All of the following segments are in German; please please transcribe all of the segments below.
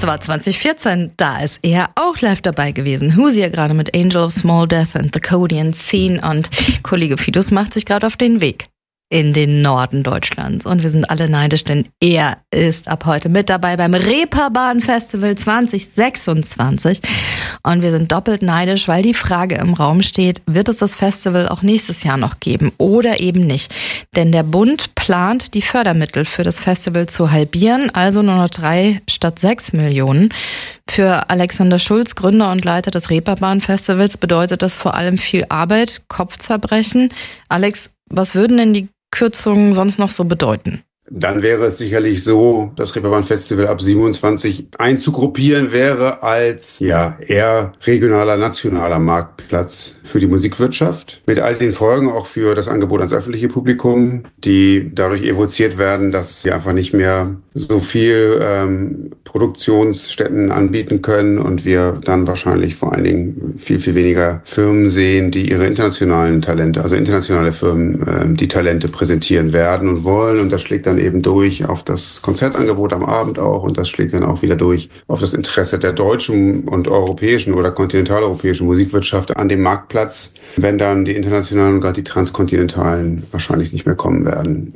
Das war 2014, da ist er auch live dabei gewesen. Husi ja gerade mit Angel of Small Death and the Codian Scene und Kollege Fidus macht sich gerade auf den Weg in den Norden Deutschlands. Und wir sind alle neidisch, denn er ist ab heute mit dabei beim Reeperbahn Festival 2026. Und wir sind doppelt neidisch, weil die Frage im Raum steht, wird es das Festival auch nächstes Jahr noch geben oder eben nicht? Denn der Bund plant, die Fördermittel für das Festival zu halbieren, also nur noch 3 statt 6 Millionen. Für Alexander Schulz, Gründer und Leiter des Reeperbahn Festivals, bedeutet das vor allem viel Arbeit, Kopfzerbrechen. Alex, was würden denn die Kürzungen sonst noch so bedeuten? Dann wäre es sicherlich so, das Reeperbahn Festival ab 27 einzugruppieren wäre als eher regionaler, nationaler Marktplatz für die Musikwirtschaft. Mit all den Folgen auch für das Angebot ans öffentliche Publikum, die dadurch evoziert werden, dass sie einfach nicht mehr so viel Produktionsstätten anbieten können und wir dann wahrscheinlich vor allen Dingen viel, viel weniger Firmen sehen, die ihre internationalen Talente, also internationale Firmen, die Talente präsentieren werden und wollen. Und das schlägt dann eben durch auf das Konzertangebot am Abend auch und das schlägt dann auch wieder durch auf das Interesse der deutschen und europäischen oder kontinentaleuropäischen Musikwirtschaft an dem Marktplatz, wenn dann die internationalen und gerade die transkontinentalen wahrscheinlich nicht mehr kommen werden.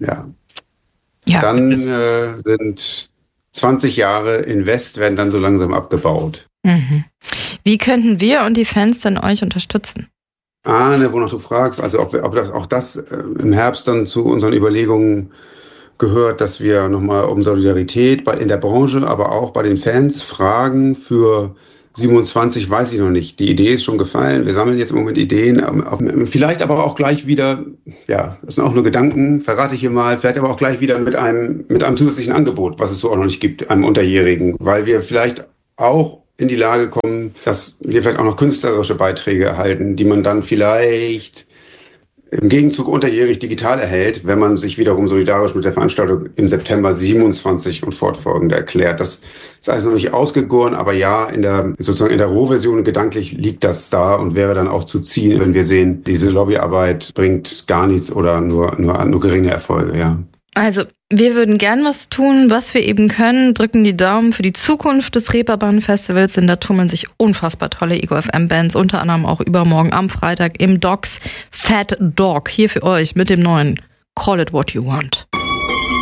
Dann sind 20 Jahre Invest werden dann so langsam abgebaut. Mhm. Wie könnten wir und die Fans denn euch unterstützen? Wonach du fragst, also ob das im Herbst dann zu unseren Überlegungen gehört, dass wir nochmal um Solidarität in der Branche, aber auch bei den Fans fragen. Für 27 weiß ich noch nicht. Die Idee ist schon gefallen. Wir sammeln jetzt im Moment Ideen. Vielleicht aber auch gleich wieder, das sind auch nur Gedanken, verrate ich hier mal, vielleicht aber auch gleich wieder mit einem zusätzlichen Angebot, was es so auch noch nicht gibt, einem Unterjährigen, weil wir vielleicht auch in die Lage kommen, dass wir vielleicht auch noch künstlerische Beiträge erhalten, die man dann vielleicht im Gegenzug unterjährig digital erhält, wenn man sich wiederum solidarisch mit der Veranstaltung im September 27 und fortfolgende erklärt. Das ist also noch nicht ausgegoren, aber in der Rohversion gedanklich liegt das da und wäre dann auch zu ziehen, wenn wir sehen, diese Lobbyarbeit bringt gar nichts oder nur geringe Erfolge, Also, wir würden gern was tun, was wir eben können, drücken die Daumen für die Zukunft des Reeperbahn Festivals, denn da tummeln sich unfassbar tolle Ego FM Bands, unter anderem auch übermorgen am Freitag im Docks Fat Dog, hier für euch mit dem neuen Call It What You Want.